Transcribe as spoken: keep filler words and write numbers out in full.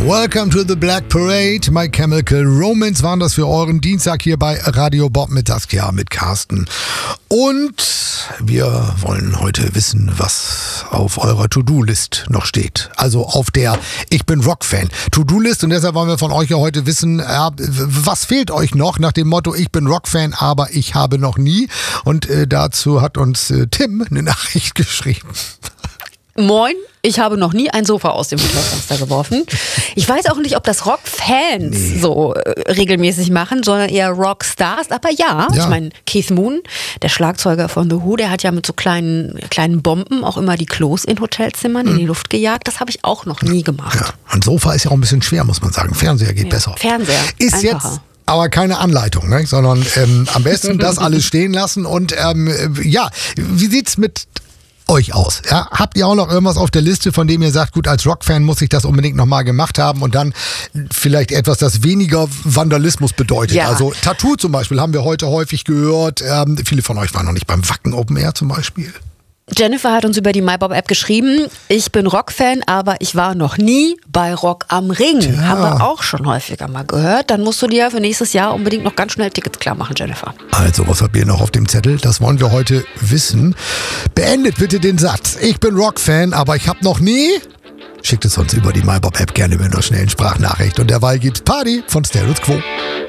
Welcome to the Black Parade. My Chemical Romance waren das für euren Dienstag hier bei Radio Bob mit Saskia, mit Carsten. Und wir wollen heute wissen, was auf eurer To-Do-List noch steht. Also auf der Ich bin Rock-Fan To-Do-List. Und deshalb wollen wir von euch ja heute wissen, ja, was fehlt euch noch nach dem Motto Ich bin Rock-Fan, aber ich habe noch nie. Und äh, dazu hat uns äh, Tim eine Nachricht geschrieben. Moin, ich habe noch nie ein Sofa aus dem Hotelfenster geworfen. Ich weiß auch nicht, ob das Rockfans nee. so äh, regelmäßig machen, sondern eher Rockstars. Aber ja, ja. ich meine, Keith Moon, der Schlagzeuger von The Who, der hat ja mit so kleinen, kleinen Bomben auch immer die Klos in Hotelzimmern mhm. in die Luft gejagt. Das habe ich auch noch nie gemacht. Ja. Ein Sofa ist ja auch ein bisschen schwer, muss man sagen. Fernseher geht ja. besser. Fernseher, ist einfacher. Jetzt aber keine Anleitung, ne? Sondern ähm, am besten das alles stehen lassen. Und ähm, ja, wie sieht's mit euch aus? Ja? Habt ihr auch noch irgendwas auf der Liste, von dem ihr sagt, gut, als Rockfan muss ich das unbedingt nochmal gemacht haben und dann vielleicht etwas, das weniger Vandalismus bedeutet? Ja. Also Tattoo zum Beispiel haben wir heute häufig gehört. Ähm, viele von euch waren noch nicht beim Wacken Open Air zum Beispiel. Jennifer hat uns über die MyBob-App geschrieben, ich bin Rockfan, aber ich war noch nie bei Rock am Ring. Tja. Haben wir auch schon häufiger mal gehört. Dann musst du dir für nächstes Jahr unbedingt noch ganz schnell Tickets klar machen, Jennifer. Also, was habt ihr noch auf dem Zettel? Das wollen wir heute wissen. Beendet bitte den Satz. Ich bin Rockfan, aber ich habe noch nie... Schickt es uns über die MyBob-App gerne mit einer schnellen Sprachnachricht. Und derweil gibt's Party von Status Quo.